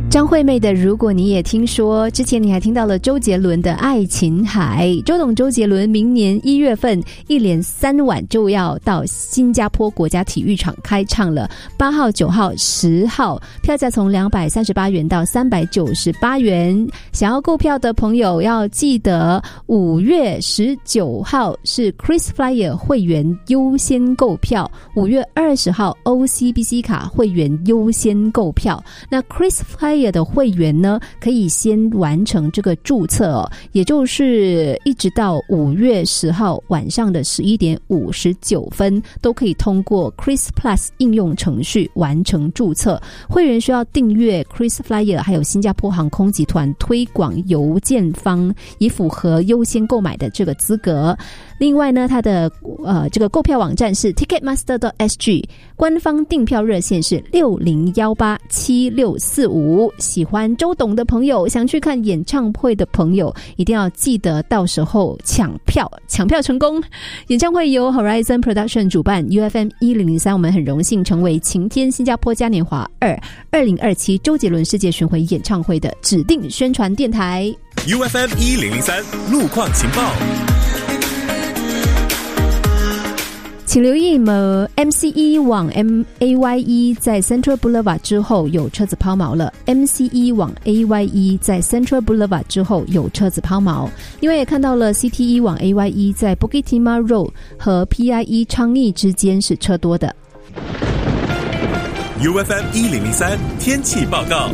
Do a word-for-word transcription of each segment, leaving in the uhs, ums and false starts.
张惠妹的如果你也听说，之前你还听到了周杰伦的爱琴海。周董周杰伦明年一月份一连三晚就要到新加坡国家体育场开唱了，八号、九号、十号，票价从两百三十八元到三百九十八元。想要购票的朋友要记得五月十九号是 KrisFlyer 会员优先购票，五月二十号 O C B C 卡会员优先购票。那 KrisFlyer的会员呢，可以先完成这个注册哦，也就是一直到五月十号晚上的十一点五十九分，都可以通过 Kris Plus 应用程序完成注册。会员需要订阅 KrisFlyer 还有新加坡航空集团推广邮件方，以符合优先购买的这个资格。另外呢，它的呃这个购票网站是 ticketmaster dot s g， 官方订票热线是六零一八七六四五。喜欢周董的朋友，想去看演唱会的朋友，一定要记得到时候抢票，抢票成功。演唱会由 Horizon Production 主办 ，U F M 一零零三，我们很荣幸成为晴天新加坡嘉年华二二零二七周杰伦世界巡回演唱会的指定宣传电台。 U F M 一零零三路况情报。 请留意么 M C E 往 M A Y E 在 Central Boulevard 之后有车子抛锚了， M C E 往 A Y E 在 Central Boulevard 之后有车子抛锚。另外也看到了 C T E 往 A Y E 在 Bukit Timah Road 和 P I E 昌邑之间是车多的。 U F M 一零零三天气报告。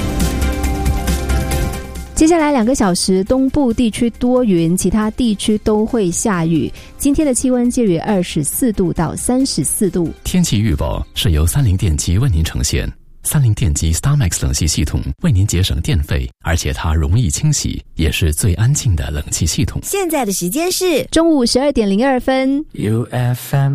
接下来两个小时，东部地区多云，其他地区都会下雨。今天的气温介于二十四度到三十四度。 天气预报是由三菱电机为您呈现。三菱电机 StarMax 冷气系统为您节省电费，而且它容易清洗，也是最安静的冷气系统。 现在的时间是中午十二点零二分。 U F M